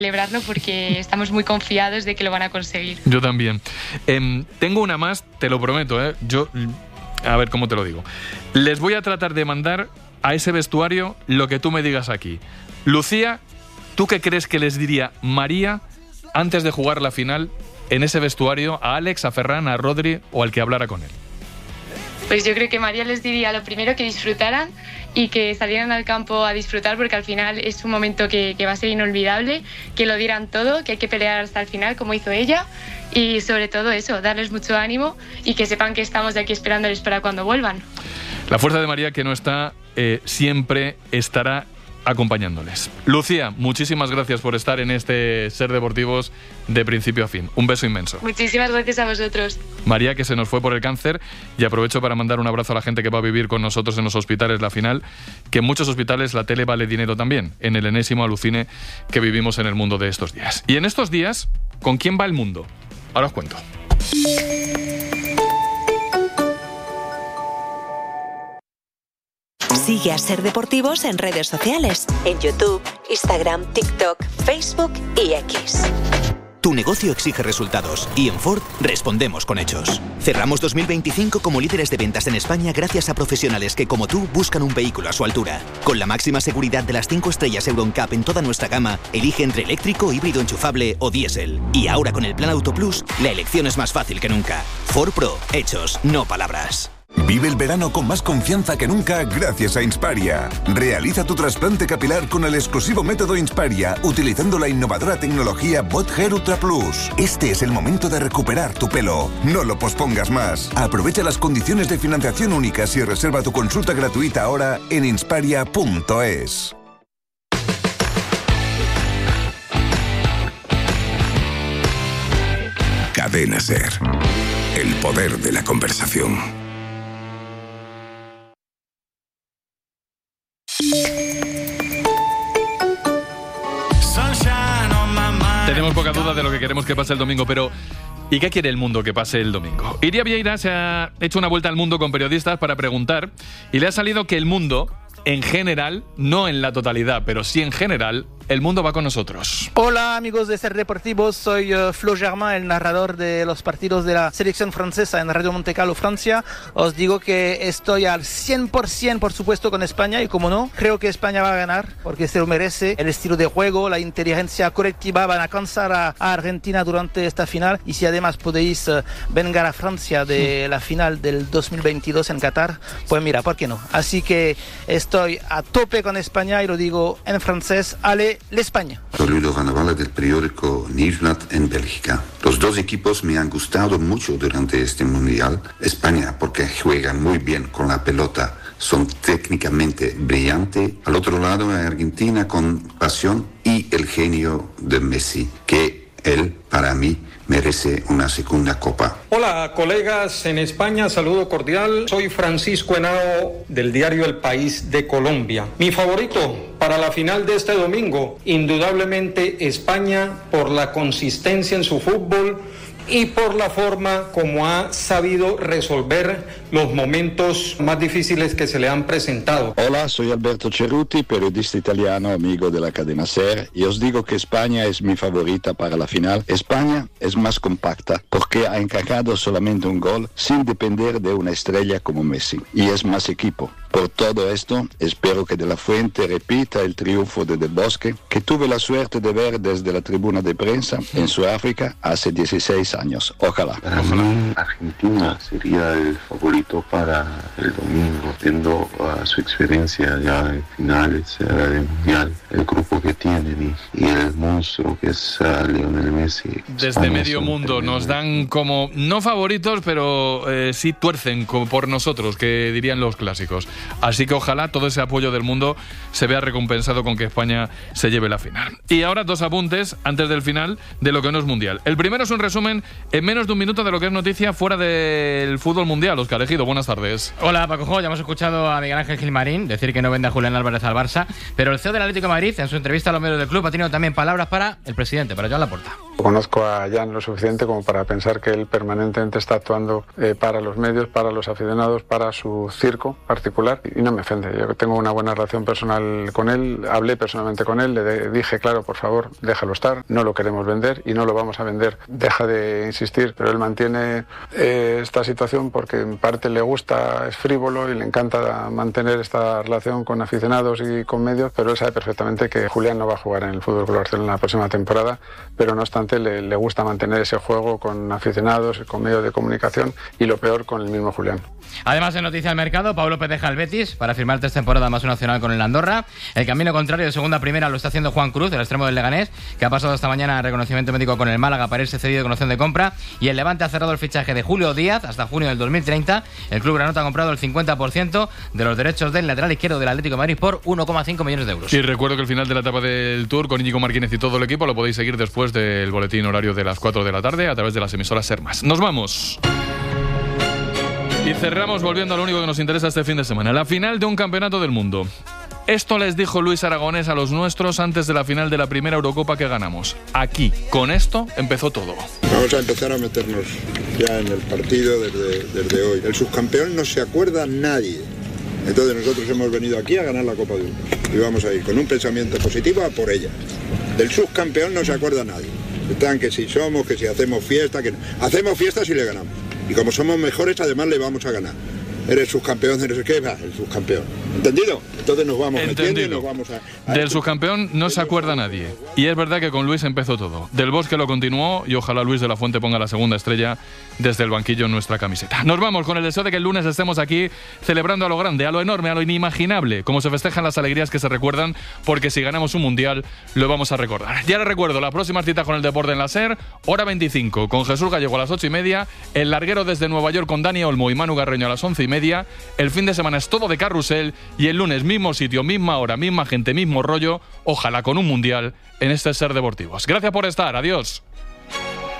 celebrarlo porque estamos muy confiados de que lo van a conseguir. Yo también. Tengo una más, te lo prometo, ¿eh? A ver cómo te lo digo. Les voy a tratar de mandar a ese vestuario lo que tú me digas aquí. Lucía, ¿tú qué crees que les diría María antes de jugar la final en ese vestuario a Alex, a Ferran, a Rodri o al que hablara con él? Pues yo creo que María les diría lo primero que disfrutaran y que salieran al campo a disfrutar, porque al final es un momento que va a ser inolvidable, que lo dieran todo, que hay que pelear hasta el final como hizo ella, y sobre todo eso, darles mucho ánimo y que sepan que estamos de aquí esperándoles para cuando vuelvan. La fuerza de María, que no está, siempre estará acompañándoles. Lucía, muchísimas gracias por estar en este Ser Deportivos de principio a fin. Un beso inmenso. Muchísimas gracias a vosotros. María, que se nos fue por el cáncer, y aprovecho para mandar un abrazo a la gente que va a vivir con nosotros en los hospitales la final, que en muchos hospitales la tele vale dinero también, en el enésimo alucine que vivimos en el mundo de estos días. Y en estos días, ¿con quién va el mundo? Ahora os cuento. Sigue a Ser Deportivos en redes sociales, en YouTube, Instagram, TikTok, Facebook y X. Tu negocio exige resultados y en Ford respondemos con hechos. Cerramos 2025 como líderes de ventas en España gracias a profesionales que, como tú, buscan un vehículo a su altura. Con la máxima seguridad de las 5 estrellas Euro NCAP en toda nuestra gama, elige entre eléctrico, híbrido enchufable o diésel. Y ahora con el Plan Auto Plus, la elección es más fácil que nunca. Ford Pro, hechos, no palabras. Vive el verano con más confianza que nunca gracias a Insparia. Realiza tu trasplante capilar con el exclusivo método Insparia utilizando la innovadora tecnología Bot Hair Ultra Plus. Este es el momento de recuperar tu pelo. No lo pospongas más. Aprovecha las condiciones de financiación únicas y reserva tu consulta gratuita ahora en insparia.es. Cadena Ser. El poder de la conversación. Tenemos poca duda de lo que queremos que pase el domingo, pero ¿y qué quiere el mundo que pase el domingo? Iria Vieira se ha hecho una vuelta al mundo con periodistas para preguntar y le ha salido que el mundo, en general, no en la totalidad, pero sí en general, el mundo va con nosotros. Hola amigos de Ser Deportivos, soy Flo Germain, el narrador de los partidos de la selección francesa en Radio Monte Carlo, Francia. Os digo que estoy al 100% por supuesto con España y como no, creo que España va a ganar porque se lo merece. El estilo de juego, la inteligencia colectiva van a cansar a Argentina durante esta final y si además podéis vengar a Francia de la final del 2022 en Qatar, pues mira, ¿por qué no? Así que estoy a tope con España y lo digo en francés, allez l'España. Saludo Ranavala del periódico Nieuwsblad en Bélgica. Los dos equipos me han gustado mucho durante este mundial. España porque juegan muy bien con la pelota, son técnicamente brillantes. Al otro lado Argentina con pasión y el genio de Messi, que él para mí merece una segunda copa. Hola colegas en España, saludo cordial. Soy Francisco Henao del diario El País de Colombia. Mi favorito para la final de este domingo, indudablemente España, por la consistencia en su fútbol y por la forma como ha sabido resolver los momentos más difíciles que se le han presentado. Hola, soy Alberto Ceruti, periodista italiano, amigo de la cadena SER, y os digo que España es mi favorita para la final. España es más compacta porque ha encajado solamente un gol sin depender de una estrella como Messi, y es más equipo. Por todo esto, espero que De la Fuente repita el triunfo de Del Bosque, que tuve la suerte de ver desde la tribuna de prensa en Sudáfrica hace 16 años. Ojalá. Para mí, Argentina sería el favorito para el domingo, viendo su experiencia ya en finales del Mundial, el grupo que tienen y el monstruo que es Lionel Messi. Desde medio mundo nos dan como, no favoritos, pero sí tuercen como por nosotros, que dirían los clásicos. Así que ojalá todo ese apoyo del mundo se vea recompensado con que España se lleve la final. Y ahora dos apuntes antes del final de lo que no es mundial. El primero es un resumen en menos de un minuto de lo que es noticia fuera del fútbol mundial. Óscar Ejido, buenas tardes. Hola Paco Jo, ya hemos escuchado a Miguel Ángel Gilmarín decir que no vende a Julián Álvarez al Barça, pero el CEO del Atlético de Madrid en su entrevista a los medios del club ha tenido también palabras para el presidente, para Joan Laporta. Conozco a Jan lo suficiente como para pensar que él permanentemente está actuando para los medios, para los aficionados, para su circo particular, y no me ofende. Yo tengo una buena relación personal con él, hablé personalmente con él, le dije, claro, por favor, déjalo estar, no lo queremos vender y no lo vamos a vender. Deja de insistir, pero él mantiene esta situación porque en parte le gusta, es frívolo y le encanta mantener esta relación con aficionados y con medios, pero él sabe perfectamente que Julián no va a jugar en el FC Barcelona la próxima temporada, pero no obstante le gusta mantener ese juego con aficionados, con medios de comunicación y lo peor con el mismo Julián. Además, en noticia del mercado, Pau López deja el Betis para firmar 3 temporadas más una nacional con el Andorra. El camino contrario de segunda a primera lo está haciendo Juan Cruz, el extremo del Leganés, que ha pasado esta mañana a reconocimiento médico con el Málaga para irse cedido con opción de compra. Y el Levante ha cerrado el fichaje de Julio Díaz hasta junio del 2030. El club granota ha comprado el 50% de los derechos del lateral izquierdo del Atlético de Madrid por 1,5 millones de euros. Y recuerdo que el final de la etapa del Tour con Íñigo Martínez y todo el equipo lo podéis seguir después del boletín horario de las 4 de la tarde a través de las emisoras Ser Más. ¡Nos vamos! Y cerramos volviendo a lo único que nos interesa este fin de semana, la final de un campeonato del mundo. Esto les dijo Luis Aragonés a los nuestros antes de la final de la primera Eurocopa que ganamos. Aquí, con esto, empezó todo. Vamos a empezar a meternos ya en el partido desde hoy. El subcampeón no se acuerda nadie. Entonces nosotros hemos venido aquí a ganar la Copa del Mundo. Y vamos a ir con un pensamiento positivo a por ella. Del subcampeón no se acuerda nadie. Están que si somos, que si hacemos fiesta, que no. Hacemos fiesta si le ganamos. Y como somos mejores, además le vamos a ganar. Eres subcampeón, eres qué, va, el subcampeón. ¿Entendido? Entonces nos vamos metiendo y nos vamos a Del subcampeón no se acuerda nadie. Y es verdad que con Luis empezó todo. Del Bosque lo continuó y ojalá Luis de la Fuente ponga la segunda estrella desde el banquillo en nuestra camiseta. Nos vamos con el deseo de que el lunes estemos aquí celebrando a lo grande, a lo enorme, a lo inimaginable, como se festejan las alegrías que se recuerdan, porque si ganamos un mundial lo vamos a recordar. Ya les recuerdo, la próxima cita con el deporte en la SER, hora 25, con Jesús Gallego a las 8:30, el larguero desde Nueva York con Dani Olmo y Manu Garreño a las 11:30. El fin de semana es todo de carrusel y el lunes mismo sitio, misma hora, misma gente, mismo rollo, ojalá con un mundial en este Ser Deportivos. Gracias por estar, adiós.